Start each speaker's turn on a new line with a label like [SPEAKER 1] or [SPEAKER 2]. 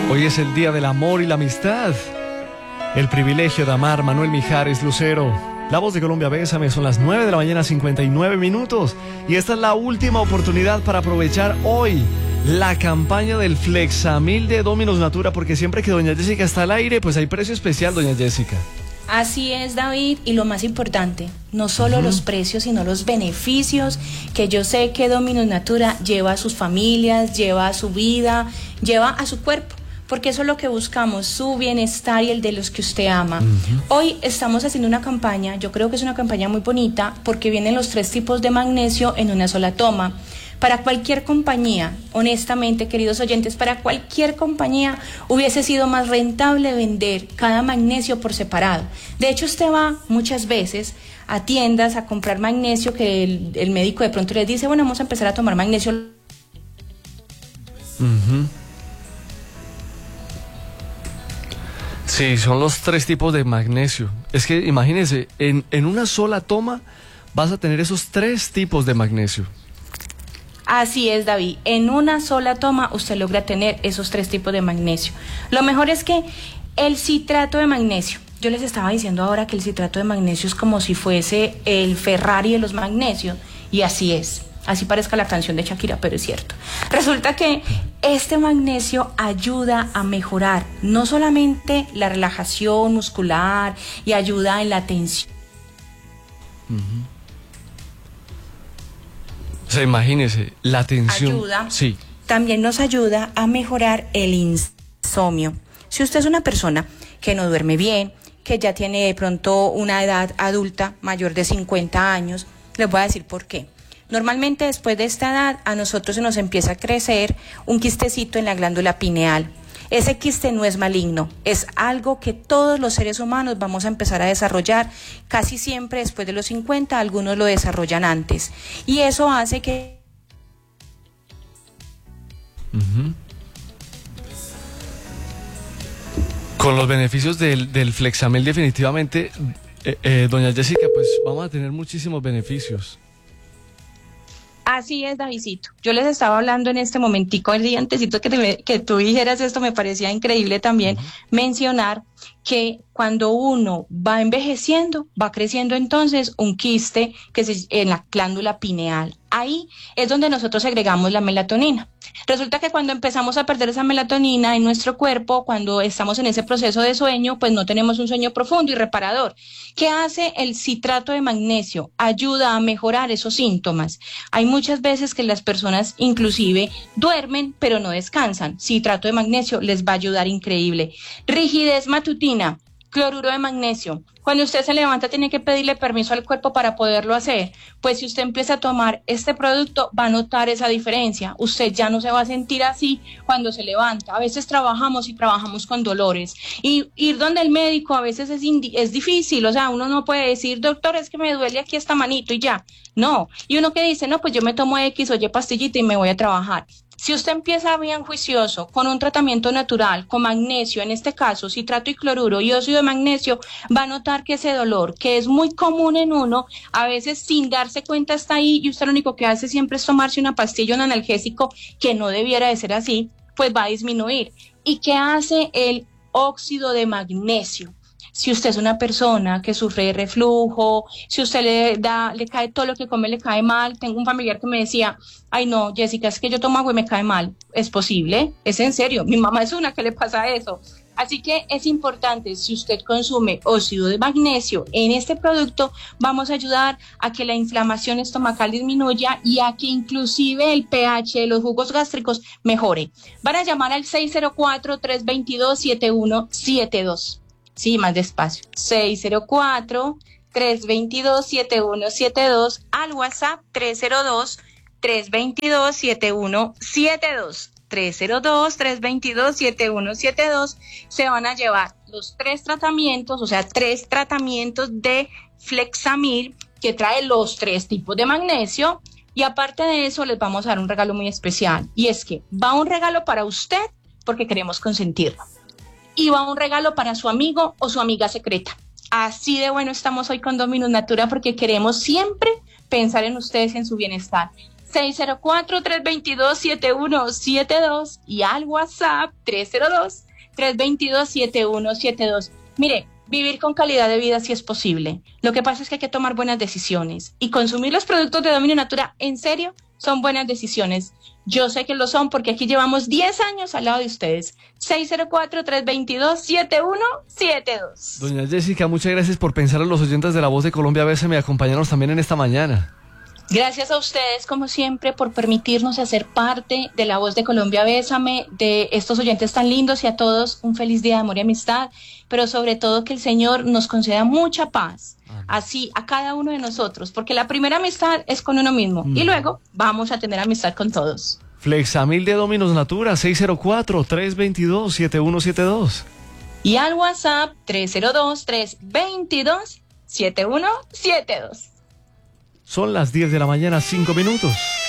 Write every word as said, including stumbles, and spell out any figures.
[SPEAKER 1] Hoy es el Día del Amor y la Amistad. El privilegio de amar. Manuel Mijares Lucero. La Voz de Colombia, Bésame. Son las nueve de la mañana, cincuenta y nueve minutos. Y esta es la última oportunidad para aprovechar hoy la campaña del Flexamil de Dominos Natura, porque siempre que doña Jessica está al aire, pues hay precio especial, doña Jessica.
[SPEAKER 2] Así es, David, y lo más importante, no solo uh-huh. los precios, sino los beneficios que yo sé que Dominos Natura lleva a sus familias, lleva a su vida, lleva a su cuerpo, porque eso es lo que buscamos, su bienestar y el de los que usted ama. Uh-huh. Hoy estamos haciendo una campaña, yo creo que es una campaña muy bonita, porque vienen los tres tipos de magnesio en una sola toma. Para cualquier compañía, honestamente, queridos oyentes, para cualquier compañía hubiese sido más rentable vender cada magnesio por separado. De hecho, usted va muchas veces a tiendas a comprar magnesio que el, el médico de pronto les dice, bueno, vamos a empezar a tomar magnesio.
[SPEAKER 1] Uh-huh. Sí, son los tres tipos de magnesio. Es que imagínese, en, en una sola toma vas a tener esos tres tipos de magnesio.
[SPEAKER 2] Así es, David. En una sola toma usted logra tener esos tres tipos de magnesio. Lo mejor es que el citrato de magnesio, yo les estaba diciendo ahora que el citrato de magnesio es como si fuese el Ferrari de los magnesios, y así es. Así parezca la canción de Shakira, pero es cierto. Resulta que este magnesio ayuda a mejorar no solamente la relajación muscular y ayuda en la tensión.
[SPEAKER 1] Uh-huh. O sea, imagínese, la tensión.
[SPEAKER 2] Ayuda.
[SPEAKER 1] Sí.
[SPEAKER 2] También nos ayuda a mejorar el insomnio. Si usted es una persona que no duerme bien, que ya tiene de pronto una edad adulta mayor de cincuenta años, les voy a decir por qué. Normalmente después de esta edad a nosotros se nos empieza a crecer un quistecito en la glándula pineal. Ese quiste no es maligno, es algo que todos los seres humanos vamos a empezar a desarrollar casi siempre después de los cincuenta, algunos lo desarrollan antes. Y eso hace que...
[SPEAKER 1] Uh-huh. Con los beneficios del, del Flexamil definitivamente, eh, eh, doña Jessica, pues vamos a tener muchísimos beneficios.
[SPEAKER 2] Así es, Davidcito. Yo les estaba hablando en este momentico, el día antesito que, te, que tú dijeras esto, me parecía increíble también uh-huh. mencionar que cuando uno va envejeciendo, va creciendo entonces un quiste que es en la glándula pineal. Ahí es donde nosotros agregamos la melatonina. Resulta que cuando empezamos a perder esa melatonina en nuestro cuerpo, cuando estamos en ese proceso de sueño, pues no tenemos un sueño profundo y reparador. ¿Qué hace el citrato de magnesio? Ayuda a mejorar esos síntomas. Hay muchas veces que las personas inclusive duermen, pero no descansan. Citrato de magnesio les va a ayudar increíble. Rigidez matutina, cloruro de magnesio. Cuando usted se levanta tiene que pedirle permiso al cuerpo para poderlo hacer. Pues si usted empieza a tomar este producto va a notar esa diferencia. Usted ya no se va a sentir así cuando se levanta. A veces trabajamos y trabajamos con dolores. Y ir donde el médico a veces es, indi- es difícil. O sea, uno no puede decir, doctor, es que me duele aquí esta manito y ya. No. Y uno que dice, no, pues yo me tomo X o Y pastillita y me voy a trabajar. Si usted empieza bien juicioso con un tratamiento natural, con magnesio, en este caso citrato y cloruro y óxido de magnesio, va a notar que ese dolor, que es muy común en uno, a veces sin darse cuenta está ahí y usted lo único que hace siempre es tomarse una pastilla, un analgésico, que no debiera de ser así, pues va a disminuir. ¿Y qué hace el óxido de magnesio? Si usted es una persona que sufre de reflujo, si usted le da, le cae todo lo que come, le cae mal. Tengo un familiar que me decía, ay no, Jessica, es que yo tomo agua y me cae mal. ¿Es posible? Es en serio. Mi mamá es una que le pasa eso. Así que es importante, si usted consume óxido de magnesio en este producto, vamos a ayudar a que la inflamación estomacal disminuya y a que inclusive el pH de los jugos gástricos mejore. Van a llamar al seis cero cuatro, tres dos dos, siete uno siete dos. Sí, más despacio. seis cero cuatro, tres dos dos, siete uno siete dos, al WhatsApp tres cero dos, tres dos dos, siete uno siete dos. tres cero dos, tres dos dos, siete uno siete dos. Se van a llevar los tres tratamientos, o sea, tres tratamientos de Flexamil que trae los tres tipos de magnesio. Y aparte de eso, les vamos a dar un regalo muy especial. Y es que va un regalo para usted porque queremos consentirlo. Y va un regalo para su amigo o su amiga secreta. Así de bueno estamos hoy con Dominos Natura porque queremos siempre pensar en ustedes y en su bienestar. seis cero cuatro, tres dos dos, siete uno siete dos y al WhatsApp tres cero dos, tres dos dos, siete uno siete dos. Mire, vivir con calidad de vida sí es posible. Lo que pasa es que hay que tomar buenas decisiones y consumir los productos de Dominio Natura, en serio, son buenas decisiones. Yo sé que lo son porque aquí llevamos diez años al lado de ustedes. seis cero cuatro, tres dos dos, siete uno siete dos.
[SPEAKER 1] Doña Jessica, muchas gracias por pensar en los oyentes de La Voz de Colombia. Bésame y acompañarnos también en esta mañana.
[SPEAKER 2] Gracias a ustedes, como siempre, por permitirnos hacer parte de La Voz de Colombia. Bésame, de estos oyentes tan lindos, y a todos un feliz día de amor y amistad, pero sobre todo que el Señor nos conceda mucha paz, Amén. Así a cada uno de nosotros, porque la primera amistad es con uno mismo mm. y luego vamos a tener amistad con todos.
[SPEAKER 1] Flexamil de Dominos Natura, seis cero cuatro, tres dos dos, siete uno siete dos.
[SPEAKER 2] Y al WhatsApp tres cero dos, tres dos dos, siete uno siete dos.
[SPEAKER 1] Son las diez de la mañana, cinco minutos.